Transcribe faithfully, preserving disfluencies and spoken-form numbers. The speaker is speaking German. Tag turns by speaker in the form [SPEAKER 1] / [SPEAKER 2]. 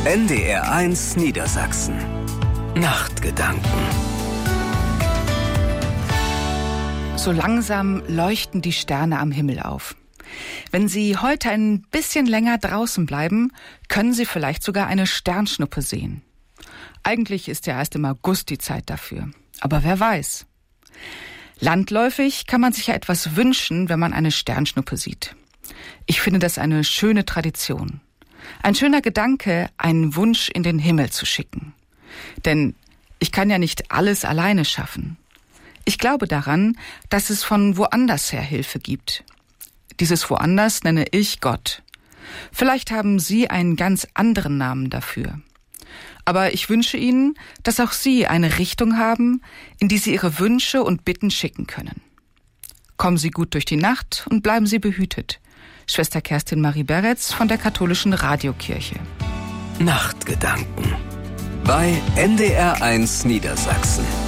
[SPEAKER 1] N D R eins Niedersachsen. Nachtgedanken.
[SPEAKER 2] So langsam leuchten die Sterne am Himmel auf. Wenn Sie heute ein bisschen länger draußen bleiben, können Sie vielleicht sogar eine Sternschnuppe sehen. Eigentlich ist ja erst im August die Zeit dafür. Aber wer weiß. Landläufig kann man sich ja etwas wünschen, wenn man eine Sternschnuppe sieht. Ich finde das eine schöne Tradition. Ein schöner Gedanke, einen Wunsch in den Himmel zu schicken. Denn ich kann ja nicht alles alleine schaffen. Ich glaube daran, dass es von woanders her Hilfe gibt. Dieses Woanders nenne ich Gott. Vielleicht haben Sie einen ganz anderen Namen dafür. Aber ich wünsche Ihnen, dass auch Sie eine Richtung haben, in die Sie Ihre Wünsche und Bitten schicken können. Kommen Sie gut durch die Nacht und bleiben Sie behütet. Schwester Kerstin Marie Beretz von der Katholischen Radiokirche.
[SPEAKER 1] Nachtgedanken bei N D R eins Niedersachsen.